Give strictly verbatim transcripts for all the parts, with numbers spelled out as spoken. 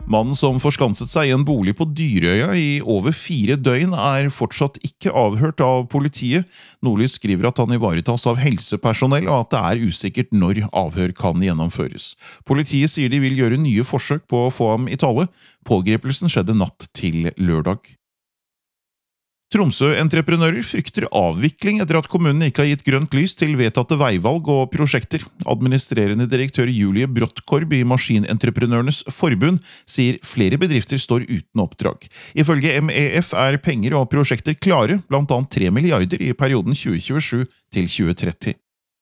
Mannen som forskanset seg i en bolig på Dyrøya i over fire døgn er fortsatt ikke avhørt av politiet. Nordlys skriver at han ivaretas av helsepersonell og at det er usikkert når avhør kan gjennomføres. Politiet sier de vil gjøre nye forsøk på å få ham i tale. Pågrepelsen skjedde natt til lørdag. Tromsø-entreprenører frykter avvikling etter at kommunen ikke har gitt grønt lys til vedtatte veivalg og prosjekter. Administrerende direktør Julie Brottkorb i Maskinentreprenørenes Forbund sier flere bedrifter står uten oppdrag. Ifølge M E F er penger og prosjekter klare, blant annet tre milliarder i perioden tjue tjuesju til tjue tretti.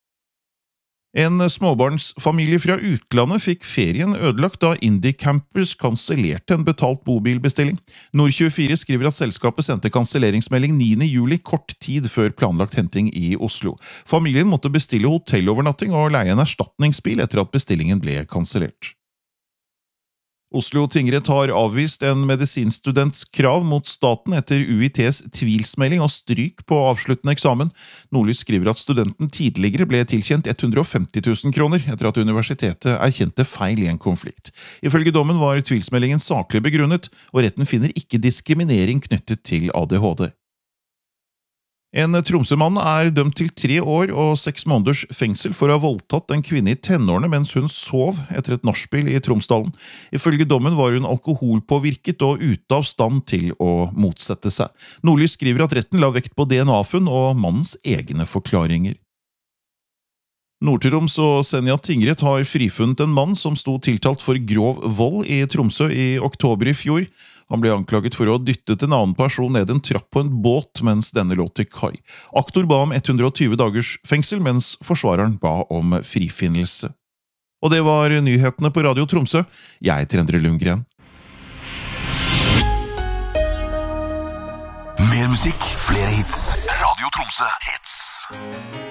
En småbarnsfamilie fra utlandet fikk ferien ødelagt da Indie Campers kansellerte en betalt bobilbestilling. Nord tjuefire skriver at selskapet sendte kanselleringsmelding niende juli kort tid før planlagt henting i Oslo. Familien måtte bestille hotellovernatting og leie en erstatningsbil etter at bestillingen ble kansellert. Oslo tingrett har avvist en medisinstudents krav mot staten etter U I T's tvilsmelding og stryk på avsluttende eksamen. Nordlys skriver at studenten tidligere ble tilkjent hundre og femti tusen kroner etter at universitetet erkjente feil i en konflikt. Ifølge dommen var tvilsmeldingen saklig begrunnet, og retten finner ikke diskriminering knyttet til A D H D. En Tromsømann er dømt til tre år og seks måneders fengsel for å ha voldtatt en kvinne i tenårene mens hun sov etter et nachspiel i Tromsdalen. Ifølge dommen var hun alkoholpåvirket og ute av stand til å motsette seg. Nordlys skriver at retten la vekt på D N A-funn og mannens egne forklaringer. Nord-Troms og Senja tingrett har frifunnet en mann som sto tiltalt for grov vold i Tromsø i oktober i fjor. Han ble anklaget for å ha dyttet en annen person ned en trapp på en båt mens denne lå til kai. Aktor ba om hundre og tjue dagers fengsel, mens forsvareren ba om frifinnelse. Og det var nyhetene på Radio Tromsø. Jeg heter Endre Lundgren. Mer musikk, flere hits. Radio Tromsø hits.